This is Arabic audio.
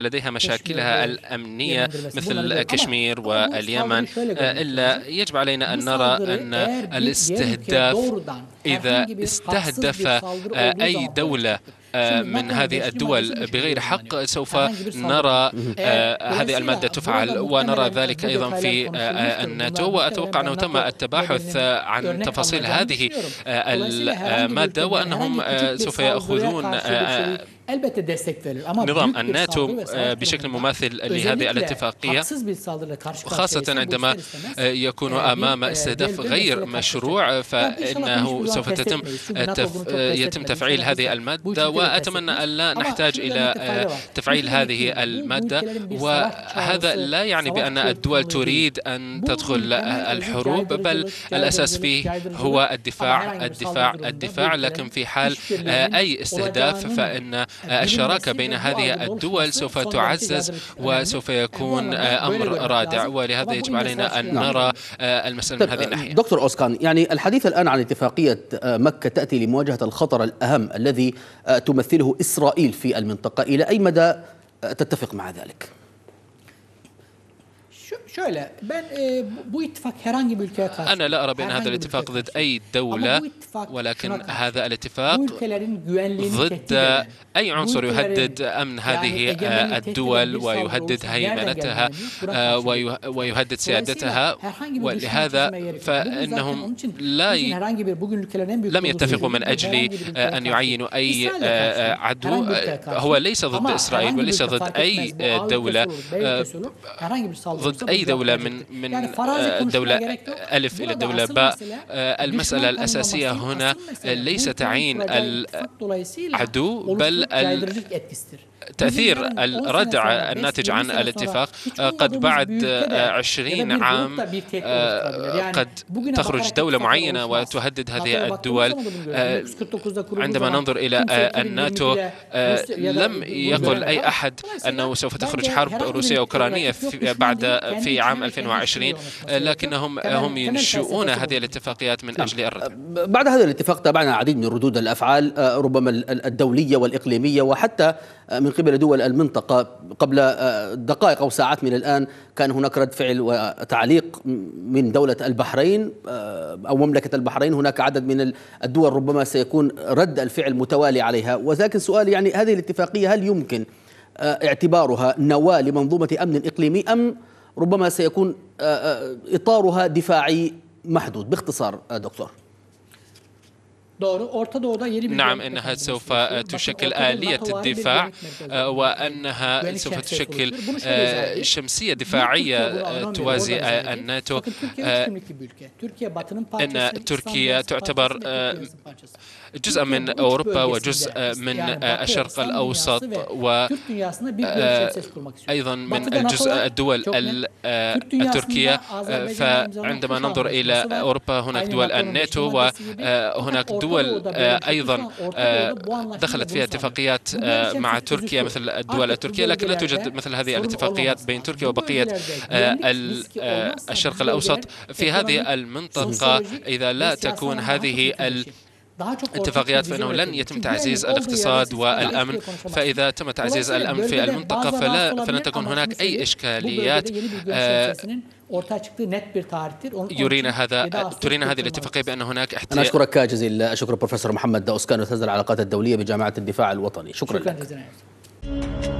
لديها مشاكلها الأمنية مثل كشمير واليمن، إلا يجب علينا أن نرى أن الاستهداف إذا استهدف أي دولة من هذه الدول بغير حق سوف نرى هذه المادة تفعل، ونرى ذلك أيضا في الناتو. وأتوقع أنه تم التباحث عن تفاصيل هذه المادة، وأنهم سوف يأخذون نظام الناتو بشكل مماثل لهذه الاتفاقية، خاصة عندما يكون أمام استهداف غير مشروع، فإنه سوف يتم تفعيل هذه المادة. وأتمنى أن لا نحتاج إلى تفعيل هذه المادة، وهذا لا يعني بأن الدول تريد أن تدخل الحروب، بل الأساس فيه هو الدفاع الدفاع الدفاع. لكن في حال أي استهداف فإن الشراكة بين هذه الدول سوف تعزز وسوف يكون أمر رادع، ولهذا يجب علينا أن نرى المسألة من هذه الناحية. دكتور أوسكان، يعني الحديث الآن عن اتفاقية مكة تأتي لمواجهة الخطر الأهم الذي تمثله إسرائيل في المنطقة، إلى أي مدى تتفق مع ذلك؟ أنا لا أرى بأن هذا الاتفاق ضد أي دولة، ولكن هذا الاتفاق ضد أي عنصر يهدد أمن هذه الدول ويهدد هيمنتها ويهدد سيادتها. ولهذا فإنهم لم يتفقوا من أجل أن يعينوا أي عدو. هو ليس ضد إسرائيل وليس ضد أي دولة، ضد أي دولة من دولة ألف إلى دولة باء. المسألة الأساسية هنا ليس تعيين العدو، بل تأثير الردع الناتج عن الاتفاق. قد بعد 20 عام قد تخرج دولة معينة وتهدد هذه الدول. عندما ننظر إلى الناتو لم يقل أي أحد أنه سوف تخرج حرب روسية أوكرانية في عام 2020، لكنهم ينشئون هذه الاتفاقيات من أجل الردع. بعد هذا الاتفاق تابعنا العديد من ردود الأفعال، ربما الدولية والإقليمية وحتى من قبل دول المنطقة. قبل دقائق أو ساعات من الآن كان هناك رد فعل وتعليق من دولة البحرين أو مملكة البحرين. هناك عدد من الدول ربما سيكون رد الفعل متوالي عليها. ولكن سؤال، يعني هذه الاتفاقية هل يمكن اعتبارها نواة لمنظومة أمن إقليمي، أم ربما سيكون إطارها دفاعي محدود؟ باختصار دكتور. نعم، إنها سوف تشكل آلية الدفاع، وأنها سوف تشكل شمسية دفاعية توازي الناتو. إن تركيا تعتبر جزء من أوروبا وجزء من الشرق الأوسط، وأيضا من الدول التركية. فعندما ننظر إلى أوروبا هناك دول الناتو، وهناك دول أيضا دخلت فيها اتفاقيات مع تركيا مثل الدول التركية، لكن لا توجد مثل هذه الاتفاقيات بين تركيا وبقية الشرق الأوسط. في هذه المنطقة إذا لا تكون هذه اتفاقيات فإنه لن يتم تعزيز الاقتصاد والأمن. فإذا تم تعزيز الأمن في المنطقة فلن تكون هناك أي إشكاليات. ترينا هذه الاتفاقية بأن هناك احتياج. أنا أشكرك جزيل الشكر بروفيسور محمد أوسكان، أستاذ العلاقات الدولية بجامعة الدفاع الوطني. شكرا لك.